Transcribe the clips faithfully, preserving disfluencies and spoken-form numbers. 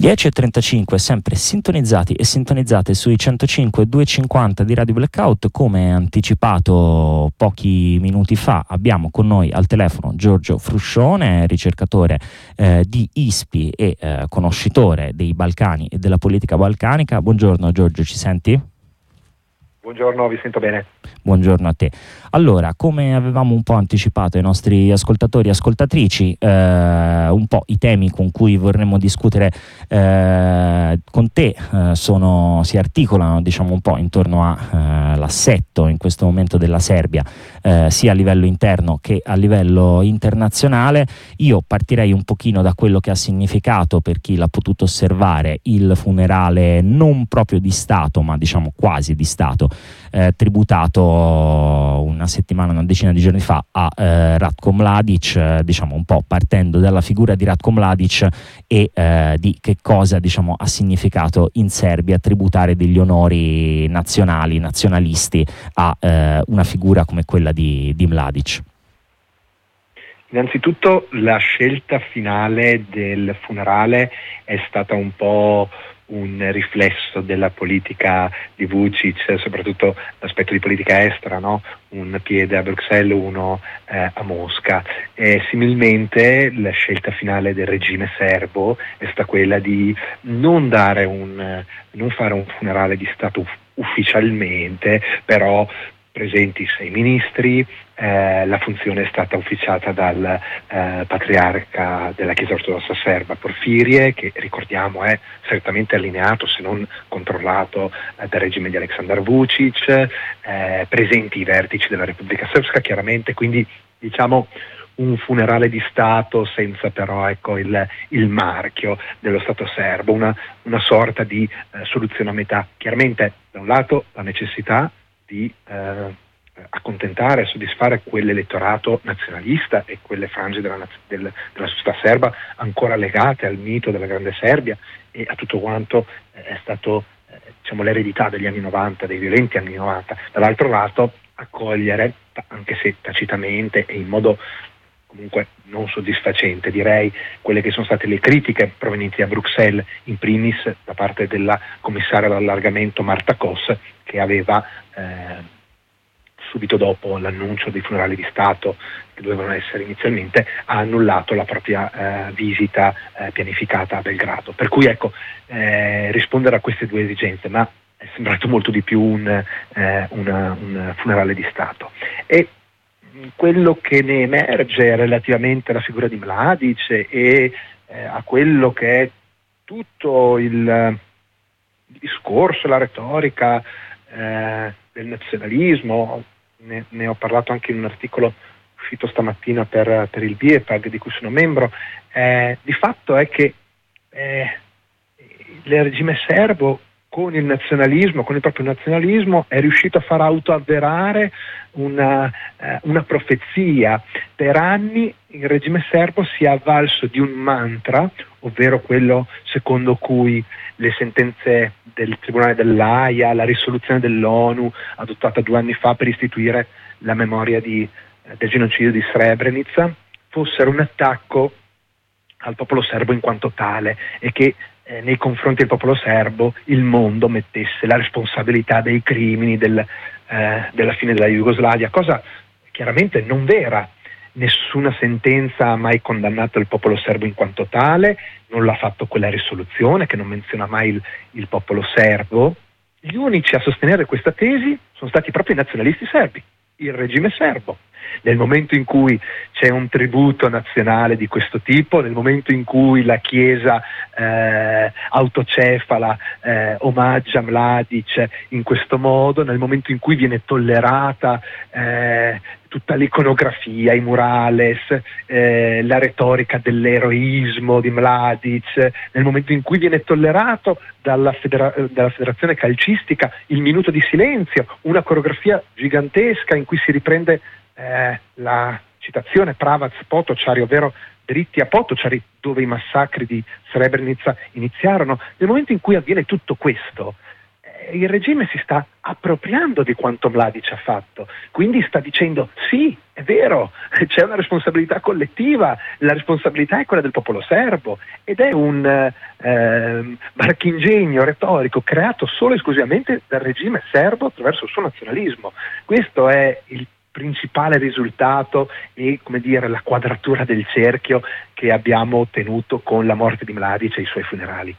dieci e trentacinque, sempre sintonizzati e sintonizzate sui centocinque e duecentocinquanta di Radio Blackout. Come anticipato pochi minuti fa, abbiamo con noi al telefono Giorgio Fruscione, ricercatore eh, di I S P I e eh, conoscitore dei Balcani e della politica balcanica. Buongiorno Giorgio, ci senti? Buongiorno, vi sento bene. Buongiorno a te. Allora, come avevamo un po' anticipato ai nostri ascoltatori e ascoltatrici, eh, un po' i temi con cui vorremmo discutere eh, con te eh, sono, si articolano, diciamo, un po' intorno all'assetto eh, in questo momento della Serbia, eh, sia a livello interno che a livello internazionale. Io partirei un pochino da quello che ha significato, per chi l'ha potuto osservare, il funerale non proprio di Stato, ma diciamo quasi di Stato, Eh, tributato una settimana, una decina di giorni fa a eh, Ratko Mladic, eh, diciamo un po' partendo dalla figura di Ratko Mladic e eh, di che cosa, diciamo, ha significato in Serbia tributare degli onori nazionali, nazionalisti a eh, una figura come quella di, di Mladic. Innanzitutto la scelta finale del funerale è stata un po' un riflesso della politica di Vučić, soprattutto l'aspetto di politica estera, no? Un piede a Bruxelles, uno eh, a Mosca. E similmente la scelta finale del regime serbo è stata quella di non dare un, non fare un funerale di Stato uff- ufficialmente, però presenti sei ministri, eh, la funzione è stata ufficiata dal eh, patriarca della Chiesa Ortodossa Serba Porfirie, che ricordiamo è certamente allineato, se non controllato, eh, dal regime di Aleksandar Vučić, eh, presenti i vertici della Repubblica Srpska chiaramente, quindi diciamo un funerale di Stato senza però ecco il, il marchio dello Stato serbo, una, una sorta di eh, soluzione a metà. Chiaramente da un lato la necessità di eh, accontentare e soddisfare quell'elettorato nazionalista e quelle frange della, del, della società serba ancora legate al mito della grande Serbia e a tutto quanto eh, è stato eh, diciamo l'eredità degli anni novanta, dei violenti anni novanta. Dall'altro lato accogliere, anche se tacitamente e in modo comunque non soddisfacente, direi, quelle che sono state le critiche provenienti da Bruxelles, in primis da parte della commissaria all'allargamento Marta Kos, che aveva eh, subito dopo l'annuncio dei funerali di Stato che dovevano essere inizialmente, ha annullato la propria eh, visita eh, pianificata a Belgrado. Per cui ecco, eh, rispondere a queste due esigenze, ma è sembrato molto di più un, eh, una, un funerale di Stato. E quello che ne emerge relativamente alla figura di Mladic e eh, a quello che è tutto il, il discorso, la retorica eh, del nazionalismo, ne, ne ho parlato anche in un articolo uscito stamattina per, per il BIEPAG di cui sono membro, eh, di fatto è che eh, il regime serbo con il nazionalismo, con il proprio nazionalismo, è riuscito a far autoavverare una, eh, una profezia. Per anni il regime serbo si è avvalso di un mantra, ovvero quello secondo cui le sentenze del Tribunale dell'Aia, la risoluzione dell'ONU adottata due anni fa per istituire la memoria di, eh, del genocidio di Srebrenica, fossero un attacco al popolo serbo in quanto tale e che Eh, nei confronti del popolo serbo il mondo mettesse la responsabilità dei crimini del, eh, della fine della Jugoslavia, cosa chiaramente non vera. Nessuna sentenza ha mai condannato il popolo serbo in quanto tale, non l'ha fatto quella risoluzione che non menziona mai il, il popolo serbo. Gli unici a sostenere questa tesi sono stati proprio i nazionalisti serbi, il regime serbo. Nel momento in cui c'è un tributo nazionale di questo tipo, nel momento in cui la Chiesa eh, autocefala eh, omaggia Mladic in questo modo, nel momento in cui viene tollerata eh, tutta l'iconografia, i murales, eh, la retorica dell'eroismo di Mladic, nel momento in cui viene tollerato dalla, federa- dalla federazione calcistica il minuto di silenzio, una coreografia gigantesca in cui si riprende Eh, la citazione Pravac Potocari, ovvero dritti a Potocari, dove i massacri di Srebrenica iniziarono. Nel momento in cui avviene tutto questo, eh, il regime si sta appropriando di quanto Mladic ha fatto, quindi sta dicendo sì, è vero, c'è una responsabilità collettiva, la responsabilità è quella del popolo serbo, ed è un eh, marchingegno retorico creato solo e esclusivamente dal regime serbo attraverso il suo nazionalismo. Questo è il principale risultato e, come dire, la quadratura del cerchio che abbiamo ottenuto con la morte di Mladic e i suoi funerali.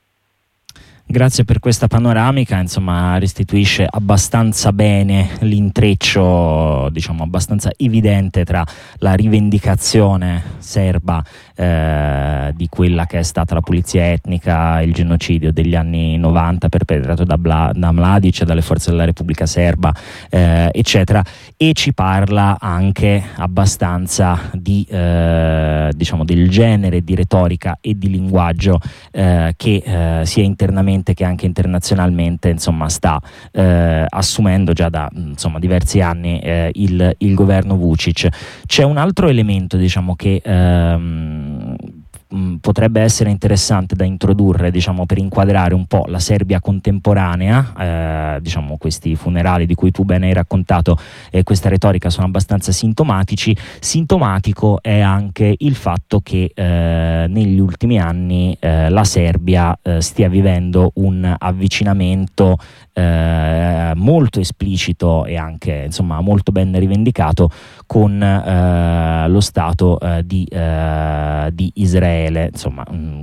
Grazie per questa panoramica, insomma restituisce abbastanza bene l'intreccio, diciamo abbastanza evidente, tra la rivendicazione serba eh, di quella che è stata la pulizia etnica, il genocidio degli anni novanta perpetrato da, Bla, da Mladic, dalle forze della Repubblica Serba, eh, eccetera, e ci parla anche abbastanza di eh, diciamo del genere di retorica e di linguaggio eh, che eh, sia internamente che anche internazionalmente, insomma, sta eh, assumendo già da insomma diversi anni eh, il, il governo Vučić. C'è un altro elemento, diciamo, che ehm, potrebbe essere interessante da introdurre, diciamo, per inquadrare un po' la Serbia contemporanea. Eh, diciamo, questi funerali di cui tu bene hai raccontato e eh, questa retorica sono abbastanza sintomatici. Sintomatico è anche il fatto che eh, negli ultimi anni eh, la Serbia eh, stia vivendo un avvicinamento eh, molto esplicito e anche, insomma, molto ben rivendicato con eh, lo Stato eh, di, eh, di Israele. Insomma,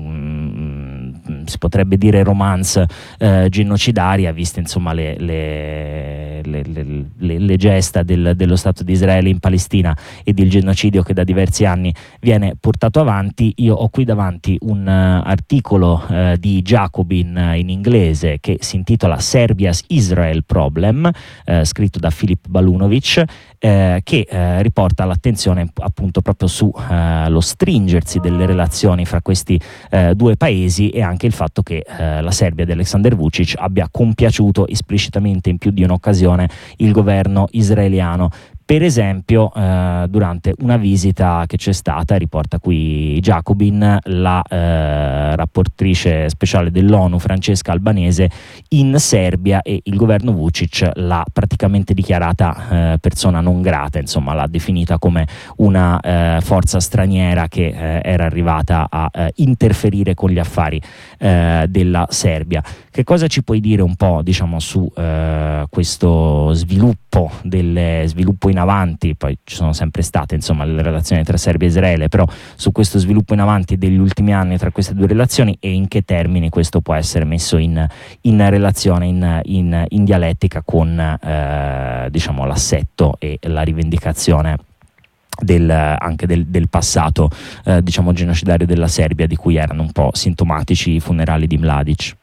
mm, si potrebbe dire romance eh, genocidaria, viste insomma le, le, le, le, le, le gesta del, dello Stato di Israele in Palestina ed il genocidio che da diversi anni viene portato avanti. Io ho qui davanti un uh, articolo uh, di Jacobin uh, in inglese che si intitola Serbia's Israel Problem, uh, scritto da Filip Balunovic, uh, che uh, riporta l'attenzione appunto proprio su uh, lo stringersi delle relazioni fra questi uh, due paesi e anche il fatto che uh, la Serbia di Aleksandar Vučić abbia compiaciuto esplicitamente in più di un'occasione il governo israeliano. Per esempio, eh, durante una visita che c'è stata, riporta qui Jacobin, la eh, rapportrice speciale dell'ONU Francesca Albanese in Serbia, e il governo Vučić l'ha praticamente dichiarata eh, persona non grata, insomma l'ha definita come una eh, forza straniera che eh, era arrivata a eh, interferire con gli affari eh, della Serbia. Che cosa ci puoi dire un po', diciamo, su eh, questo sviluppo del sviluppo in avanti? Poi ci sono sempre state, insomma, le relazioni tra Serbia e Israele, però su questo sviluppo in avanti degli ultimi anni tra queste due relazioni, e in che termini questo può essere messo in, in relazione, in, in, in dialettica con eh, diciamo l'assetto e la rivendicazione del, anche del, del passato eh, diciamo genocidario della Serbia, di cui erano un po' sintomatici i funerali di Mladic.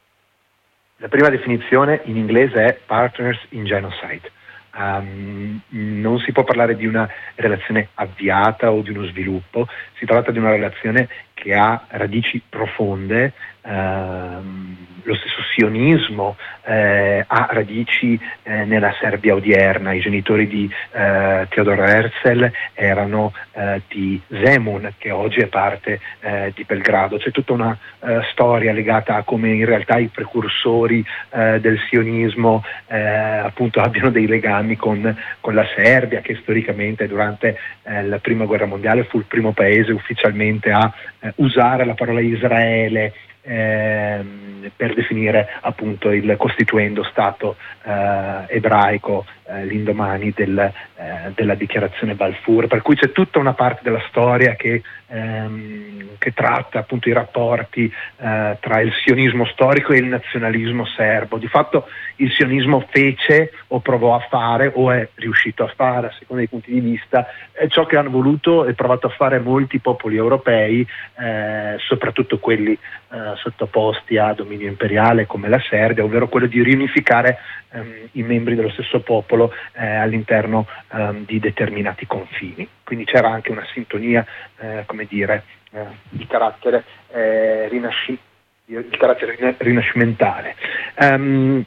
La prima definizione in inglese è partners in genocide. Um, non si può parlare di una relazione avviata o di uno sviluppo, si tratta di una relazione che ha radici profonde. Uh, lo stesso sionismo eh, ha radici eh, nella Serbia odierna. I genitori di eh, Theodor Herzl erano eh, di Zemun, che oggi è parte eh, di Belgrado. C'è tutta una eh, storia legata a come in realtà i precursori eh, del sionismo eh, appunto abbiano dei legami con, con la Serbia, che storicamente durante eh, la prima guerra mondiale fu il primo paese ufficialmente a eh, usare la parola Israele Eh, per definire appunto il costituendo stato eh, ebraico eh, l'indomani del, eh, della dichiarazione Balfour, per cui c'è tutta una parte della storia che, ehm, che tratta appunto i rapporti eh, tra il sionismo storico e il nazionalismo serbo. Di fatto il sionismo fece o provò a fare o è riuscito a fare, a seconda dei punti di vista, è ciò che hanno voluto e provato a fare molti popoli europei, eh, soprattutto quelli eh, sottoposti a dominio imperiale come la Serbia, ovvero quello di riunificare ehm, i membri dello stesso popolo eh, all'interno ehm, di determinati confini. Quindi c'era anche una sintonia, eh, come dire, eh, di carattere eh, rinasci- di carattere rinascimentale. Um,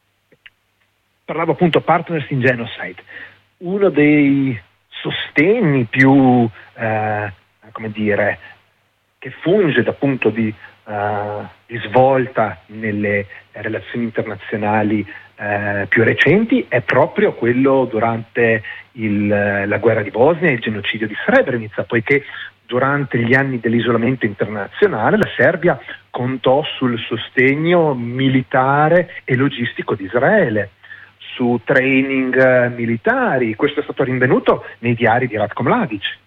parlavo appunto partners in genocide. Uno dei sostegni più, eh, come dire, che che funge da punto di, uh, di svolta nelle relazioni internazionali uh, più recenti è proprio quello durante il, la guerra di Bosnia e il genocidio di Srebrenica, poiché durante gli anni dell'isolamento internazionale la Serbia contò sul sostegno militare e logistico di Israele, su training militari. Questo è stato rinvenuto nei diari di Ratko Mladic.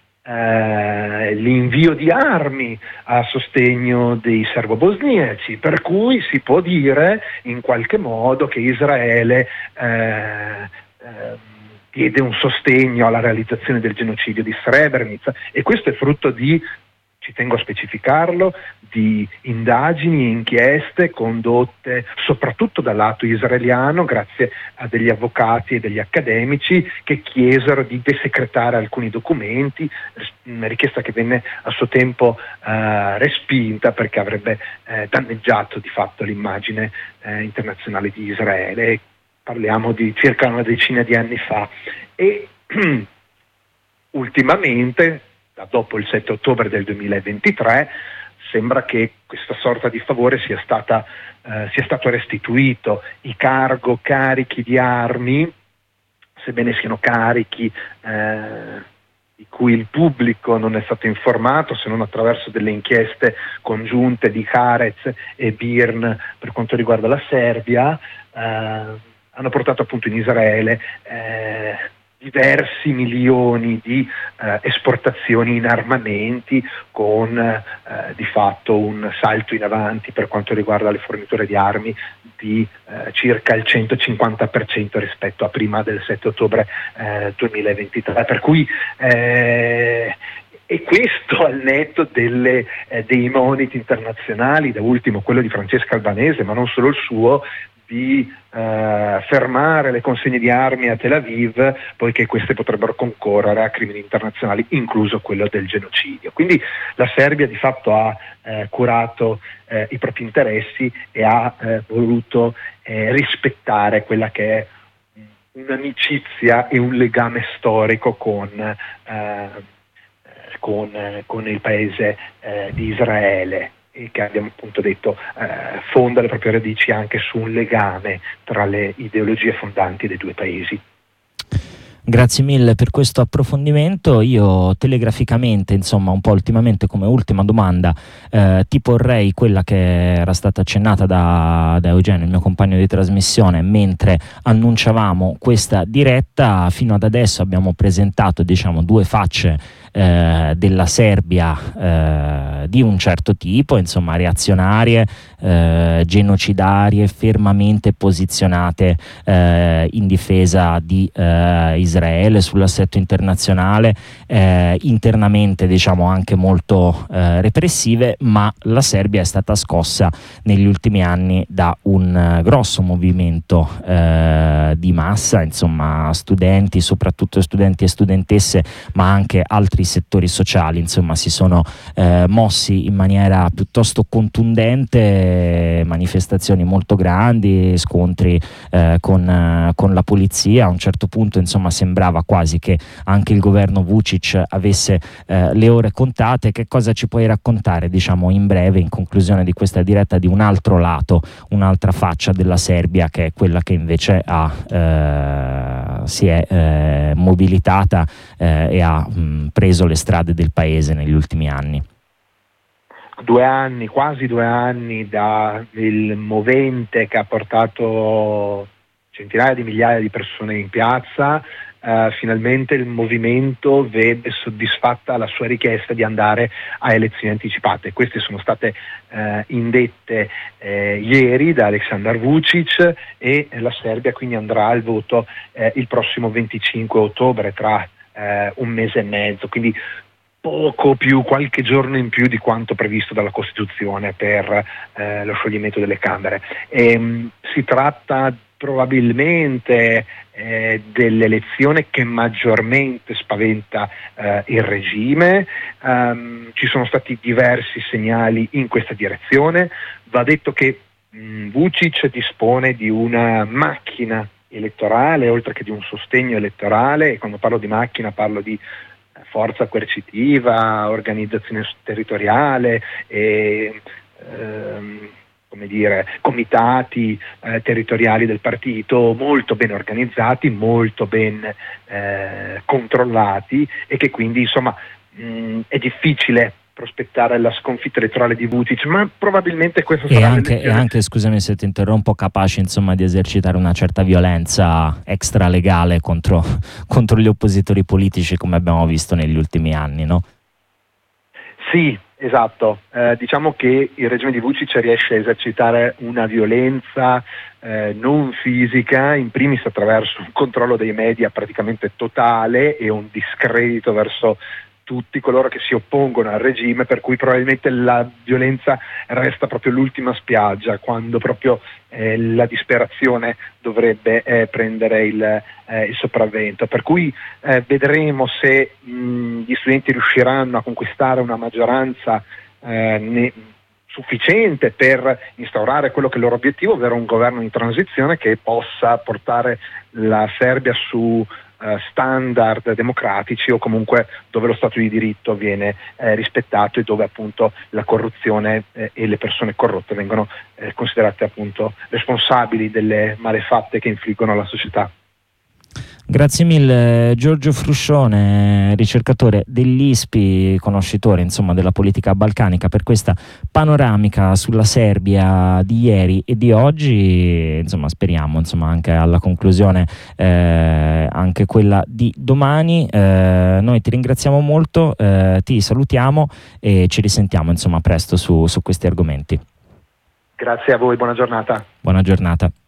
Eh, l'invio di armi a sostegno dei serbo-bosniaci, per cui si può dire in qualche modo che Israele eh, eh, diede un sostegno alla realizzazione del genocidio di Srebrenica, e questo è frutto di, ci tengo a specificarlo, di indagini e inchieste condotte soprattutto dal lato israeliano grazie a degli avvocati e degli accademici che chiesero di desecretare alcuni documenti, una richiesta che venne a suo tempo eh, respinta perché avrebbe eh, danneggiato di fatto l'immagine eh, internazionale di Israele. Parliamo di circa una decina di anni fa, e ultimamente, dopo il sette ottobre del duemilaventitré, sembra che questa sorta di favore sia, stata, eh, sia stato restituito. I cargo carichi di armi, sebbene siano carichi eh, di cui il pubblico non è stato informato se non attraverso delle inchieste congiunte di Haaretz e Birn per quanto riguarda la Serbia, eh, hanno portato appunto in Israele eh, diversi milioni di eh, esportazioni in armamenti, con eh, di fatto un salto in avanti per quanto riguarda le forniture di armi di eh, circa il centocinquanta per cento rispetto a prima del sette ottobre eh, duemilaventitré, per cui eh, e questo al netto delle, eh, dei moniti internazionali, da ultimo quello di Francesca Albanese, ma non solo il suo, di eh, fermare le consegne di armi a Tel Aviv, poiché queste potrebbero concorrere a crimini internazionali, incluso quello del genocidio. Quindi la Serbia di fatto ha eh, curato eh, i propri interessi e ha eh, voluto eh, rispettare quella che è un'amicizia e un legame storico con, eh, con, con il paese eh, di Israele, e che abbiamo appunto detto eh, fonda le proprie radici anche su un legame tra le ideologie fondanti dei due paesi. Grazie mille per questo approfondimento. Io telegraficamente, insomma, un po' ultimamente come ultima domanda, eh, ti porrei quella che era stata accennata da, da Eugenio, il mio compagno di trasmissione, mentre annunciavamo questa diretta. Fino ad adesso abbiamo presentato, diciamo, due facce eh, della Serbia eh, di un certo tipo, insomma, reazionarie, eh, genocidarie, fermamente posizionate eh, in difesa di eh, Israele, Israele, sull'assetto internazionale, eh, internamente diciamo anche molto eh, repressive, ma la Serbia è stata scossa negli ultimi anni da un uh, grosso movimento eh, di massa, insomma studenti, soprattutto studenti e studentesse, ma anche altri settori sociali, insomma si sono eh, mossi in maniera piuttosto contundente, manifestazioni molto grandi, scontri eh, con, eh, con la polizia. A un certo punto insomma sembrava quasi che anche il governo Vučić avesse eh, le ore contate. Che cosa ci puoi raccontare, diciamo in breve, in conclusione di questa diretta, di un altro lato, un'altra faccia della Serbia, che è quella che invece ha, eh, si è eh, mobilitata eh, e ha mh, preso le strade del paese negli ultimi anni? Due anni, quasi due anni da il movente che ha portato centinaia di migliaia di persone in piazza. Uh, finalmente il movimento vede soddisfatta la sua richiesta di andare a elezioni anticipate. Queste sono state uh, indette uh, ieri da Aleksandar Vučić, e la Serbia quindi andrà al voto uh, il prossimo venticinque ottobre, tra uh, un mese e mezzo, quindi poco più, qualche giorno in più di quanto previsto dalla Costituzione per uh, lo scioglimento delle Camere. E, um, si tratta probabilmente eh, dell'elezione che maggiormente spaventa eh, il regime. Um, ci sono stati diversi segnali in questa direzione. Va detto che mh, Vučić dispone di una macchina elettorale oltre che di un sostegno elettorale, e quando parlo di macchina parlo di forza coercitiva, organizzazione territoriale e ehm, come dire, comitati eh, territoriali del partito molto ben organizzati, molto ben eh, controllati, e che quindi insomma mh, è difficile prospettare la sconfitta elettorale di Vučić, ma probabilmente questo sarà e anche, e anche, scusami se ti interrompo, capace insomma di esercitare una certa violenza extralegale contro, contro gli oppositori politici, come abbiamo visto negli ultimi anni, no? Sì, esatto. Eh, diciamo che il regime di Vučić riesce a esercitare una violenza eh, non fisica, in primis attraverso un controllo dei media praticamente totale e un discredito verso tutti coloro che si oppongono al regime, per cui probabilmente la violenza resta proprio l'ultima spiaggia, quando proprio eh, la disperazione dovrebbe eh, prendere il, eh, il sopravvento. Per cui eh, vedremo se mh, gli studenti riusciranno a conquistare una maggioranza eh, ne- sufficiente per instaurare quello che è il loro obiettivo, ovvero un governo di transizione che possa portare la Serbia su standard democratici, o comunque dove lo Stato di diritto viene eh, rispettato, e dove appunto la corruzione eh, e le persone corrotte vengono eh, considerate appunto responsabili delle malefatte che infliggono alla società. Grazie mille Giorgio Fruscione, ricercatore dell'I S P I, conoscitore insomma della politica balcanica, per questa panoramica sulla Serbia di ieri e di oggi. Insomma, speriamo insomma anche alla conclusione eh, anche quella di domani. Eh, noi ti ringraziamo molto, eh, ti salutiamo e ci risentiamo insomma presto su, su questi argomenti. Grazie a voi, buona giornata. Buona giornata.